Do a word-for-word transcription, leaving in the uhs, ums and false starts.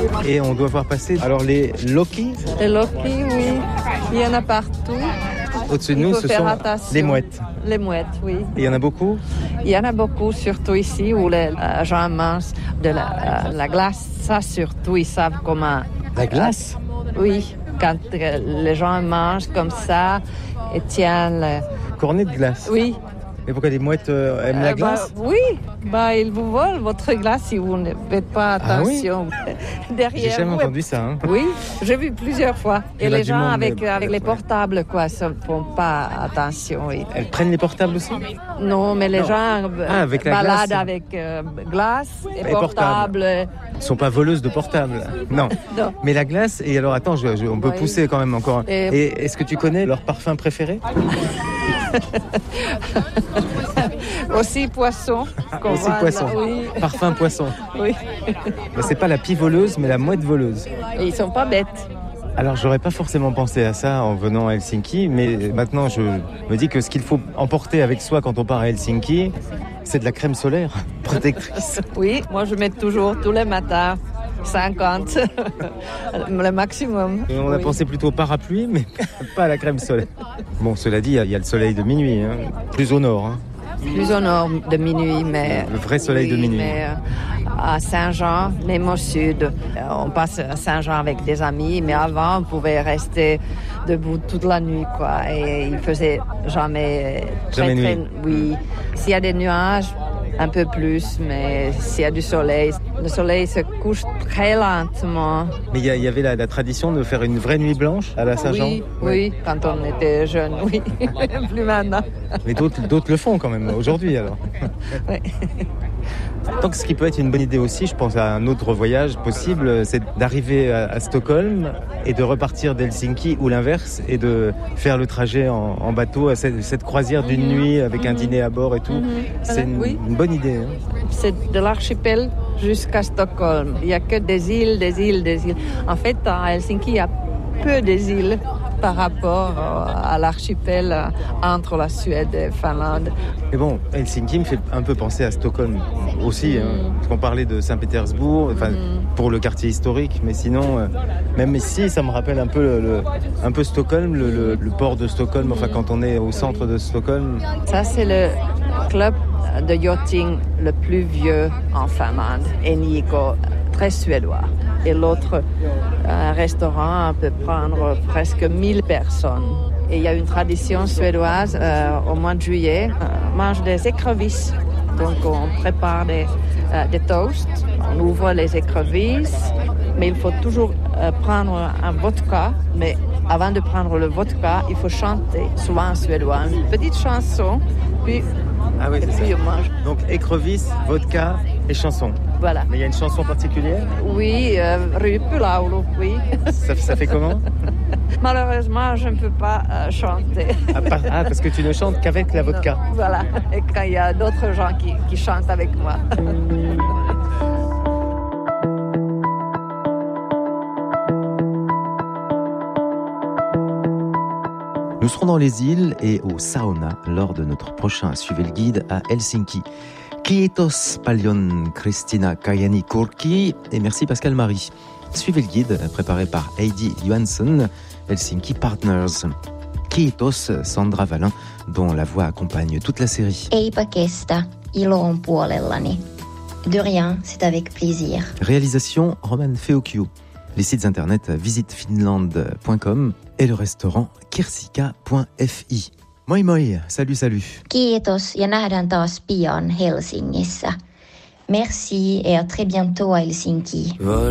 Et on doit voir passer alors les Loki. Les Loki, oui. Il y en a partout. Au-dessus de nous, ce sont attention. les mouettes. Les mouettes, oui. Et il y en a beaucoup? Il y en a beaucoup, surtout ici, où les euh, gens mangent de la, euh, la glace. Ça, surtout, ils savent comment... La glace? Euh, oui, quand euh, les gens mangent comme ça et tiennent... Le... Cornet de glace? Oui. Mais pourquoi les mouettes euh, aiment euh, la glace? bah, Oui, bah, ils vous volent votre glace si vous ne faites pas attention. Ah oui? Derrière J'ai jamais vous. entendu ça. Hein. Oui, j'ai vu plusieurs fois. Il y Et en a les du gens monde, avec, mais... avec les ouais. portables, quoi, ne font pas attention. Oui. Elles prennent les portables aussi? Non, mais les non. gens ah, avec la baladent glace. avec euh, glace et, et portables. portables. Ils ne sont pas voleuses de portables. Non. non. Mais la glace, et alors attends, je, je, on peut oui. pousser quand même encore. Et, et est-ce que tu connais leur parfum préféré? Aussi poisson. Aussi poisson. Là, oui. Parfum poisson. Oui. Mais c'est pas la pie voleuse, mais la mouette voleuse. Et ils sont pas bêtes. Alors j'aurais pas forcément pensé à ça en venant à Helsinki, mais maintenant je me dis que ce qu'il faut emporter avec soi quand on part à Helsinki, c'est de la crème solaire protectrice. Oui, moi je mets toujours tous les matins cinquante, le maximum. Et on a oui. pensé plutôt au parapluie, mais pas à la crème solaire. Bon, cela dit, il y, y a le soleil de minuit, hein, plus au nord. Hein. Plus au nord de minuit, mais... Le vrai soleil oui, de minuit. Mais à Saint-Jean, même au sud, on passe à Saint-Jean avec des amis, mais avant, on pouvait rester debout toute la nuit, quoi. Et il faisait jamais... Très, jamais très, nuit. Oui. S'il y a des nuages, un peu plus, mais s'il y a du soleil, le soleil se couche très lentement. Mais il y, y avait la, la tradition de faire une vraie nuit blanche à la Saint-Jean? Oui, ouais. oui, quand on était jeune, oui. Plus maintenant. Mais d'autres, d'autres le font quand même, aujourd'hui alors. Oui. Donc ce qui peut être une bonne idée aussi, je pense à un autre voyage possible, c'est d'arriver à, à Stockholm et de repartir d'Helsinki ou l'inverse et de faire le trajet en, en bateau à cette, cette croisière d'une mmh. nuit avec mmh. un dîner à bord et tout. Mmh. C'est une, oui. une bonne idée. Hein. C'est de l'archipel jusqu'à Stockholm. Il n'y a que des îles, des îles, des îles. En fait, à Helsinki, il y a peu des îles par rapport à l'archipel entre la Suède et la Finlande. Et bon, Helsinki me fait un peu penser à Stockholm aussi, mmh. hein, parce qu'on parlait de Saint-Pétersbourg, enfin mmh. pour le quartier historique, mais sinon, euh, même ici, ça me rappelle un peu, le, le, un peu Stockholm, le, le, le port de Stockholm, mmh. enfin quand on est au centre de Stockholm. Ça, c'est le club de yachting le plus vieux en Finlande, Enico, très suédois. Et l'autre un restaurant peut prendre presque mille personnes. Et il y a une tradition suédoise, euh, au mois de juillet, on mange des écrevisses. Donc on prépare des, euh, des toasts, on ouvre les écrevisses, mais il faut toujours euh, prendre un vodka. Mais avant de prendre le vodka, il faut chanter, souvent en suédois, une petite chanson, puis, ah oui, et c'est puis ça. on mange. Donc écrevisses, vodka et chanson. Voilà. Mais il y a une chanson particulière? Oui, euh, Ryppylaulu, oui. Ça, ça fait comment? Malheureusement, je ne peux pas euh, chanter. Ah, par, ah, parce que tu ne chantes qu'avec la vodka. Non, voilà, et quand il y a d'autres gens qui, qui chantent avec moi. Nous serons dans les îles et au sauna lors de notre prochain Suivez le guide à Helsinki. Kiitos paljon Kristina Kajani-Kurki et merci Pascal Marie. Suivez le guide préparé par Heidi Johansson, Helsinki Partners. Kiitos Sandra Vallin, dont la voix accompagne toute la série. Eipä kestä, ilo on puolellani. De rien, c'est avec plaisir. Réalisation Roman Feokiu. Les sites internet visitefinland point com et le restaurant kirsika point f i. Moi moi, salut salut. Kiitos ja nähdään taas pian Helsingissä. Merci et à très bientôt à Helsinki.